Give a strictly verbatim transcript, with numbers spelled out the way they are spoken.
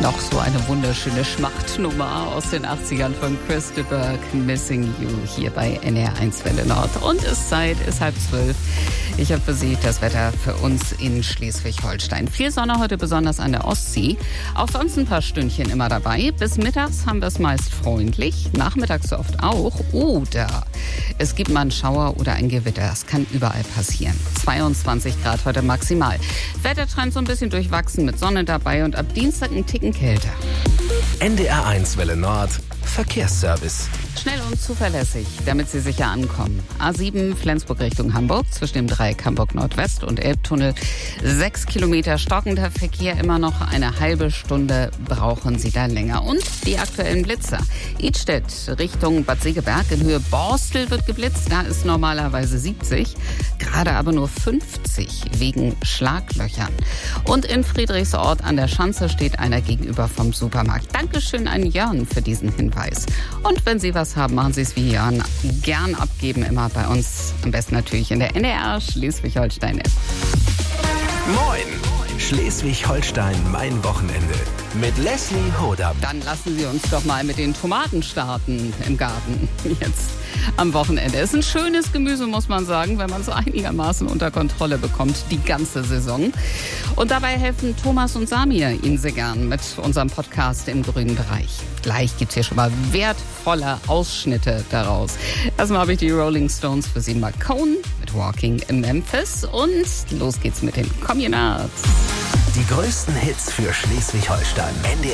Noch so eine wunderschöne Schmachtnummer aus den achtzigern von Chris de Burgh, Missing You, hier bei N D R eins Welle Nord. Und es ist Zeit, ist halb zwölf. Ich habe für Sie das Wetter für uns in Schleswig-Holstein. Viel Sonne heute, besonders an der Ostsee. Auch sonst ein paar Stündchen immer dabei. Bis mittags haben wir es meist freundlich, nachmittags so oft auch. Oder es gibt mal einen Schauer oder ein Gewitter. Das kann überall passieren. zweiundzwanzig Grad heute maximal. Wettertrend so ein bisschen durchwachsen mit Sonne dabei und ab Dienstag ein Ticken kälter. N D R eins Welle Nord Verkehrsservice. Schnell und zuverlässig, damit Sie sicher ankommen. A sieben Flensburg Richtung Hamburg, zwischen dem Dreieck Hamburg Nordwest und Elbtunnel. Sechs Kilometer stockender Verkehr, immer noch eine halbe Stunde brauchen Sie da länger. Und die aktuellen Blitzer. Idstedt Richtung Bad Segeberg in Höhe Borstel wird geblitzt. Da ist normalerweise siebzig, gerade aber nur fünfzig wegen Schlaglöchern. Und in Friedrichsort an der Schanze steht einer gegenüber vom Supermarkt. Dankeschön an Jörn für diesen Hinweis. Und wenn Sie was haben, machen Sie es wie Jörn. Gern abgeben, immer bei uns. Am besten natürlich in der N D R Schleswig-Holstein-App. Moin! Schleswig-Holstein, mein Wochenende. Mit Leslie Hodam. Dann lassen Sie uns doch mal mit den Tomaten starten im Garten. Jetzt am Wochenende. Es ist ein schönes Gemüse, muss man sagen, wenn man es einigermaßen unter Kontrolle bekommt, die ganze Saison. Und dabei helfen Thomas und Samir Ihnen sehr gern mit unserem Podcast im grünen Bereich. Gleich gibt es hier schon mal wertvolle Ausschnitte daraus. Erstmal habe ich die Rolling Stones für Sie, Marcone mit Walking in Memphis. Und los geht's mit den Communards. Die größten Hits für Schleswig-Holstein. N D